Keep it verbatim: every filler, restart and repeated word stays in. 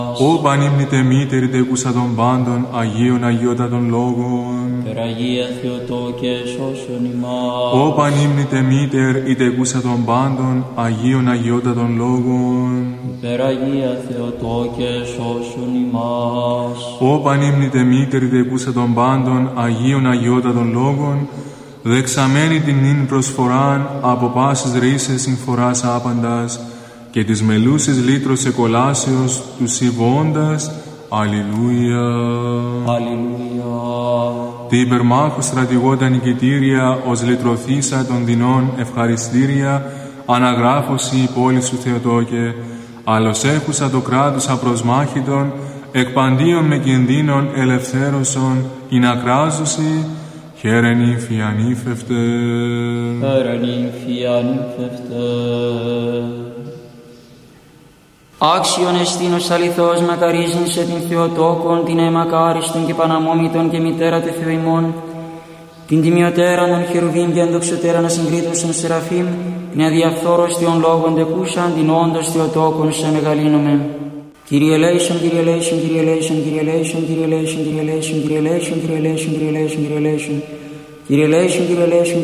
Ω πανύμνητε μήτερη τεκούσα των πάντων, Αγίων Αγιότατων Λόγων. Περαγία Θεοτόκε σώσον ημάς. Ω πανύμνητε μήτερ η τεκούσα των πάντων, Αγίων Αγιότατων Λόγων. Περαγία Θεοτόκε σώσον ημάς. Ω πανύμνητε μήτερη τεκούσα των πάντων, Αγίων Αγιότατων Λόγων, δεξαμένη την νυν προσφοράν από πάσης ρίσες συμφοράς άπαντας και της μελούσης λύτρος εκολάσεως του συμβώντας. Αλληλούια. Αλληλούια. Τι υπερμάχου στρατηγώτα νικητήρια ως λυτρωθήσα των δεινών ευχαριστήρια αναγράφωση η πόλη σου Θεοτόκε, άλλος έχουσα το κράτος απροσμάχητον εκ παντίων με κινδύνων ελευθέρωσον η να κράζωση. Χαίρε νύμφη ανήφευτε. Χαίρε νύμφη ανήφευτε. Άξιον εστίνος αληθώς μακαρίζειν σε την Θεοτόκον, την αιμακάριστον και παναμόμητον και μητέρα του Θεού ημών, την τιμιωτέραν των χερουβίμ και ενδοξωτέραν ασυγκρίτωσον σεραφείμ, την αδιαφθόρωστιον λόγων τεκούσαν, την όντως Θεοτόκον σε μεγαλύνομεν. Kyrie eleison, Kyrie eleison, Kyrie eleison, Kyrie eleison, Kyrie eleison, Kyrie eleison, Kyrie eleison, Kyrie eleison, Kyrie eleison, Kyrie eleison, Kyrie eleison, Kyrie eleison.